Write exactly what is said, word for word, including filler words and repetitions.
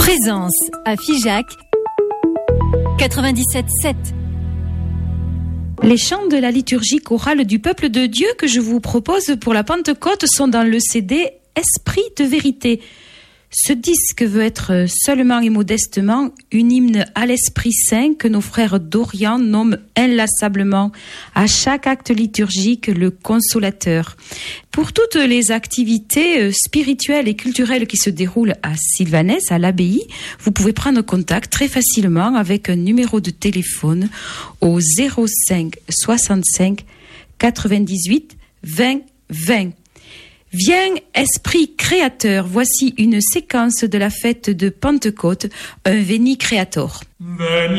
Présence à Figeac quatre-vingt-dix-sept sept. Les chants de la liturgie chorale du peuple de Dieu que je vous propose pour la Pentecôte sont dans le C D Esprit de vérité. Ce disque veut être seulement et modestement une hymne à l'Esprit Saint que nos frères d'Orient nomment inlassablement à chaque acte liturgique le Consolateur. Pour toutes les activités spirituelles et culturelles qui se déroulent à Sylvanès, à l'abbaye, vous pouvez prendre contact très facilement avec un numéro de téléphone au zéro cinq soixante-cinq quatre-vingt-dix-huit vingt vingt. Viens, Esprit Créateur, voici une séquence de la fête de Pentecôte, un Veni Creator. Veni